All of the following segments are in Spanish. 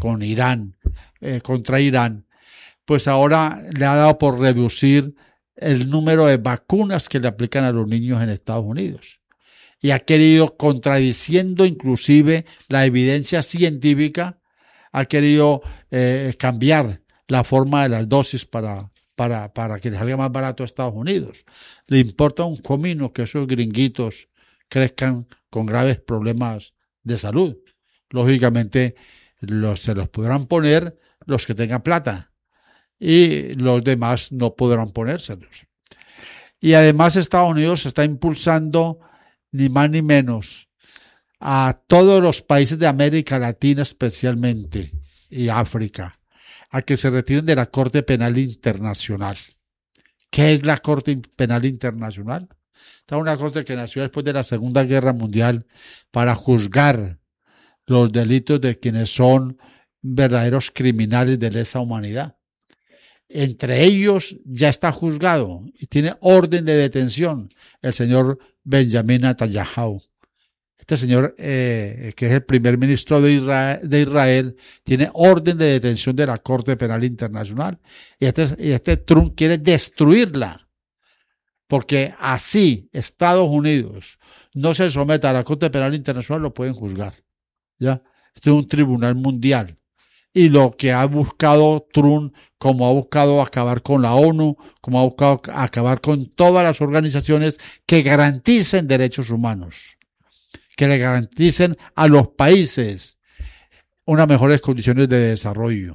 con Irán, contra Irán, pues ahora le ha dado por reducir el número de vacunas que le aplican a los niños en Estados Unidos. Y ha querido, contradiciendo inclusive la evidencia científica, ha querido cambiar la forma de las dosis para que le salga más barato a Estados Unidos. Le importa un comino que esos gringuitos crezcan con graves problemas de salud. Lógicamente, se los podrán poner los que tengan plata y los demás no podrán ponérselos. Y además Estados Unidos está impulsando ni más ni menos a todos los países de América Latina especialmente y África a que se retiren de la Corte Penal Internacional. ¿Qué es la Corte Penal Internacional? Esta es una corte que nació después de la Segunda Guerra Mundial para juzgar los delitos de quienes son verdaderos criminales de lesa humanidad. Entre ellos ya está juzgado y tiene orden de detención el señor Benjamin Netanyahu. Este señor, que es el primer ministro de Israel, tiene orden de detención de la Corte Penal Internacional. Y este Trump quiere destruirla. Porque así Estados Unidos no se someta a la Corte Penal Internacional, lo pueden juzgar. ¿Ya? Este es un tribunal mundial. Y lo que ha buscado Trump, como ha buscado acabar con la ONU, como ha buscado acabar con todas las organizaciones que garanticen derechos humanos, que le garanticen a los países unas mejores condiciones de desarrollo.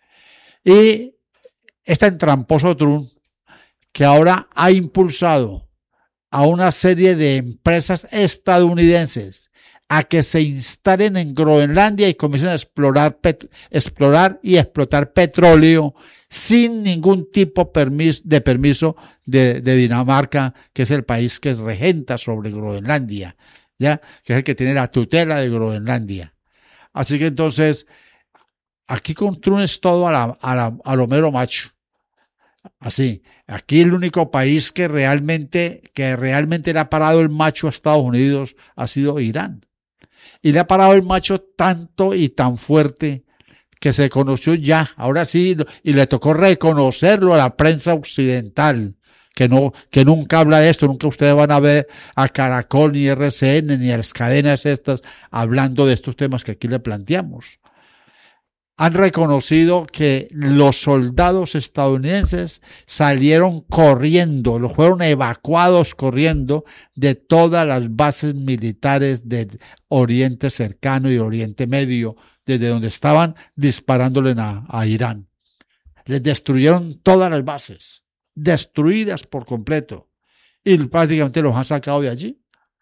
Y este entramposo Trump, que ahora ha impulsado a una serie de empresas estadounidenses a que se instalen en Groenlandia y comiencen a explorar y explotar petróleo sin ningún tipo de permiso de Dinamarca, que es el país que regenta sobre Groenlandia, ¿ya? Que es el que tiene la tutela de Groenlandia. Así que entonces, aquí con Trump es todo a lo mero macho. Así, aquí el único país que realmente le ha parado el macho a Estados Unidos ha sido Irán. Y le ha parado el macho tanto y tan fuerte que se conoció ya, ahora sí, y le tocó reconocerlo a la prensa occidental, que nunca habla de esto, nunca ustedes van a ver a Caracol, ni RCN, ni a las cadenas estas hablando de estos temas que aquí le planteamos. Han reconocido que los soldados estadounidenses salieron corriendo, los fueron evacuados corriendo de todas las bases militares del Oriente Cercano y Oriente Medio, desde donde estaban disparándole a Irán. Les destruyeron todas las bases, destruidas por completo, y prácticamente los han sacado de allí.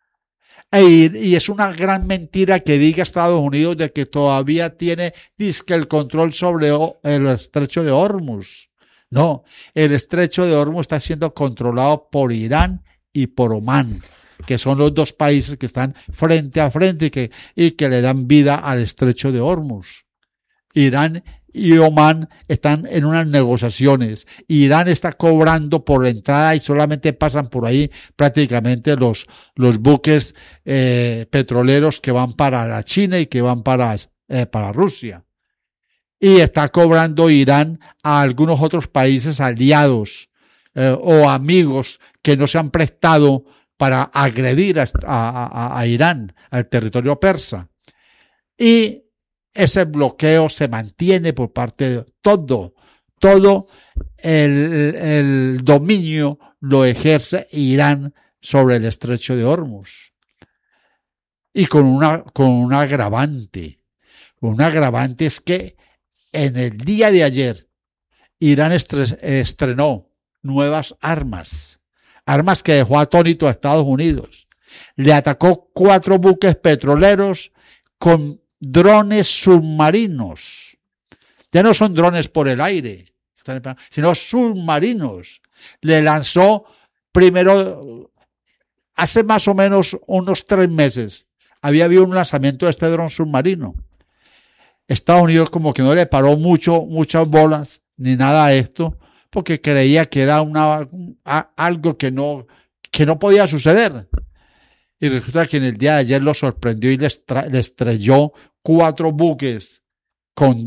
Y es una gran mentira que diga Estados Unidos de que todavía tiene el control sobre el estrecho de Hormuz. No, el estrecho de Hormuz está siendo controlado por Irán y por Omán, que son los dos países que están frente a frente y que le dan vida al estrecho de Hormuz. Irán y Omán están en unas negociaciones. Irán está cobrando por la entrada y solamente pasan por ahí prácticamente los buques petroleros que van para la China y que van para Rusia. Y está cobrando Irán a algunos otros países aliados o amigos que no se han prestado para agredir a Irán, al territorio persa. Y ese bloqueo se mantiene por parte de todo el dominio lo ejerce Irán sobre el estrecho de Hormuz. Y con un agravante. Un agravante es que en el día de ayer Irán estrenó nuevas armas que dejó atónito a Estados Unidos. Le atacó 4 buques petroleros con drones submarinos. Ya no son drones por el aire, sino submarinos. Le lanzó primero, hace más o menos unos 3 meses, había habido un lanzamiento de este dron submarino. Estados Unidos como que no le paró muchas bolas ni nada a esto, porque creía que era algo que no podía suceder. Y resulta que en el día de ayer lo sorprendió y le estrelló 4 buques con